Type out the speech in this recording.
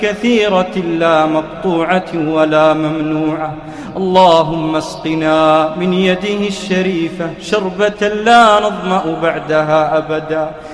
كثيرة لا مقطوعة ولا ممنوعة. اللهم اسقنا من يده الشريفة شربة لا نظمأ بعدها أبدا.